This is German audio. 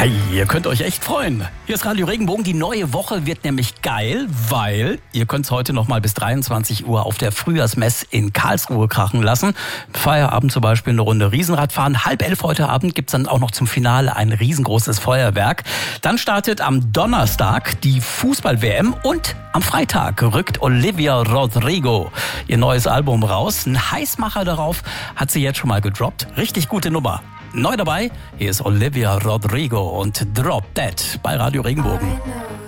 Hey, ihr könnt euch echt freuen. Hier ist Radio Regenbogen. Die neue Woche wird nämlich geil, weil ihr könnt es heute noch mal bis 23 Uhr auf der Frühjahrsmess in Karlsruhe krachen lassen. Feierabend zum Beispiel eine Runde Riesenrad fahren. 10:30 heute Abend gibt's dann auch noch zum Finale ein riesengroßes Feuerwerk. Dann startet am Donnerstag die Fußball-WM und am Freitag rückt Olivia Rodrigo ihr neues Album raus. Ein Heißmacher darauf hat sie jetzt schon mal gedroppt. Richtig gute Nummer. Neu dabei, hier ist Olivia Rodrigo und Drop Dead bei Radio Regenbogen.